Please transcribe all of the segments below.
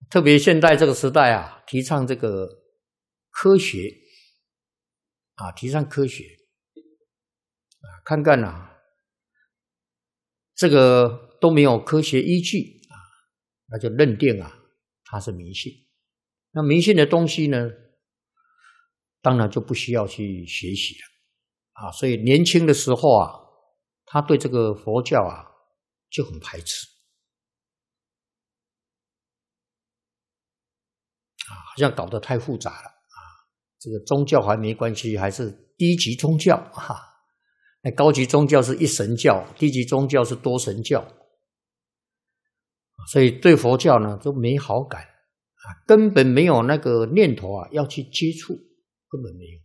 特别现代这个时代啊，提倡这个科学啊，提倡科学啊，看看啊，这个都没有科学依据啊，那就认定啊，它是迷信。那迷信的东西呢，当然就不需要去学习了啊。所以年轻的时候啊，他对这个佛教啊就很排斥啊，好像搞得太复杂了啊。这个宗教还没关系，还是低级宗教啊。那高级宗教是一神教，低级宗教是多神教，所以对佛教呢都没好感啊，根本没有那个念头啊要去接触，根本没有。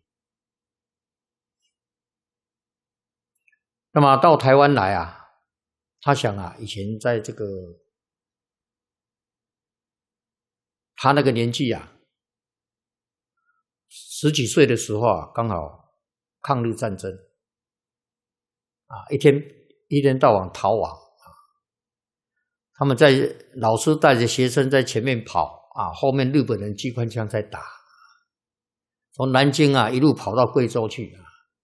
那么到台湾来啊，他想啊，以前在这个他那个年纪啊，10几岁的时候啊，刚好抗日战争啊，一天到晚逃亡啊，他们老师带着学生在前面跑啊，后面日本人机关枪在打，从南京啊一路跑到贵州去啊。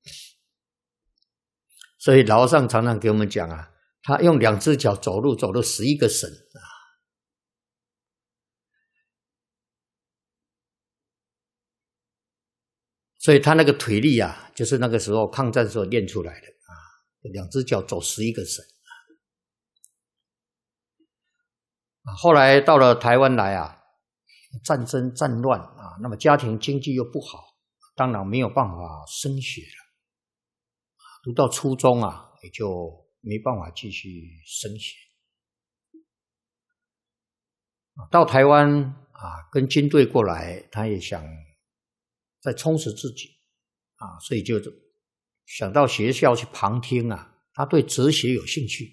所以老和尚常常给我们讲啊，他用2只脚走路走了11个省啊。所以他那个腿力啊，就是那个时候抗战时候练出来的啊，2只脚走11个省啊。后来到了台湾来啊，战争战乱啊，那么家庭经济又不好，当然没有办法升学了。读到初中啊，也就没办法继续升学。到台湾啊，跟军队过来，他也想再充实自己啊，所以就想到学校去旁听啊，他对哲学有兴趣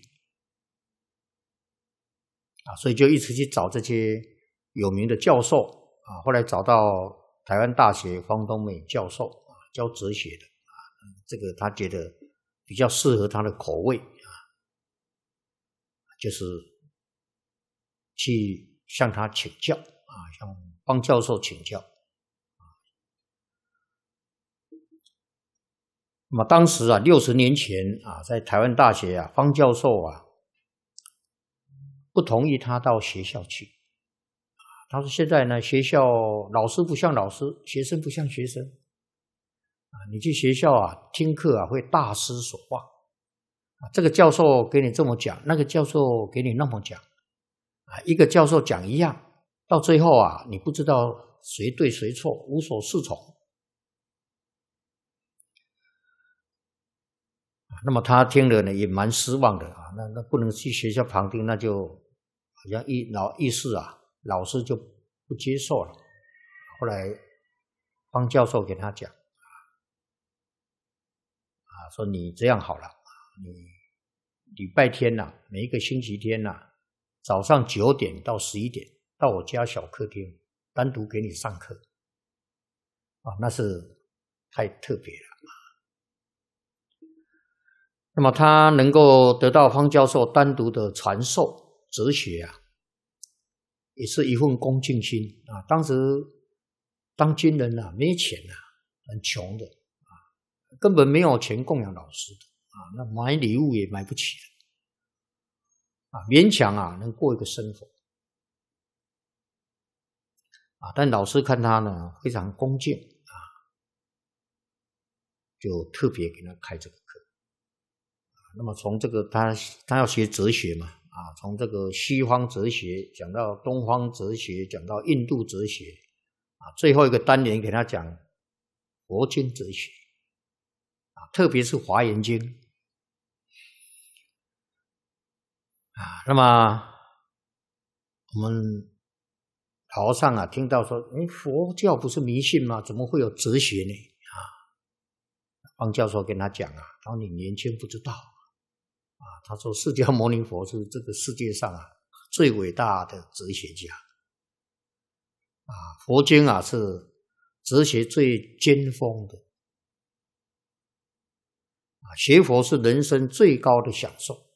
啊，所以就一直去找这些有名的教授啊，后来找到台湾大学方东美教授啊，教哲学的啊，这个他觉得比较适合他的口味啊，就是去向他请教啊，向方教授请教。那么当时啊，60年前啊，在台湾大学啊，方教授啊不同意他到学校去啊，他说现在呢，学校老师不像老师，学生不像学生啊，你去学校啊听课啊会大失所望啊，这个教授给你这么讲，那个教授给你那么讲啊，一个教授讲一样，到最后啊，你不知道谁对谁错，无所适从。那么他听了呢，也蛮失望的啊。那不能去学校旁听，那就好像意思啊，老师就不接受了。后来方教授给他讲啊，说你这样好了，你礼拜天呐，每一个星期天呐，早上9点到11点到我家小客厅单独给你上课啊，那是太特别了。那么他能够得到方教授单独的传授哲学啊，也是一份恭敬心啊。当时当军人啊，没钱啊，很穷的啊，根本没有钱供养老师的啊，那买礼物也买不起的啊，勉强啊能过一个生活啊。但老师看他呢非常恭敬啊，就特别给他开这个课。那么从这个他要学哲学嘛啊，从这个西方哲学讲到东方哲学，讲到印度哲学啊，最后一个单元给他讲佛经哲学啊，特别是华严经啊。那么我们老和尚啊听到说，佛教不是迷信吗？怎么会有哲学呢？啊，方教授跟他讲啊，他说你年轻不知道啊，他说释迦牟尼佛是这个世界上啊最伟大的哲学家啊，佛经啊是哲学最尖峰的啊，学佛是人生最高的享受